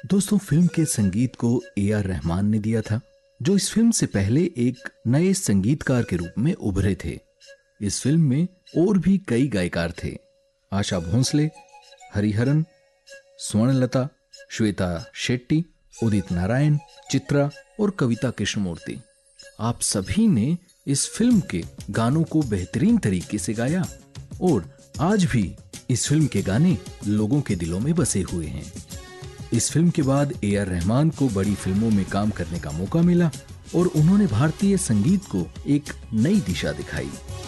दोस्तों, फिल्म के संगीत को ए आर रहमान ने दिया था, जो इस फिल्म से पहले एक नए संगीतकार के रूप में उभरे थे। इस फिल्म में और भी कई गायकार थे। आशा भोंसले, हरिहरन, स्वर्णलता, श्वेता शेट्टी, उदित नारायण, चित्रा और कविता कृष्णमूर्ति। आप सभी ने इस फिल्म के गानों को बेहतरीन तरीके से गाया और आज भी इस फिल्म के गाने लोगों के दिलों में बसे हुए हैं। इस फिल्म के बाद ए आर रहमान को बड़ी फिल्मों में काम करने का मौका मिला और उन्होंने भारतीय संगीत को एक नई दिशा दिखाई।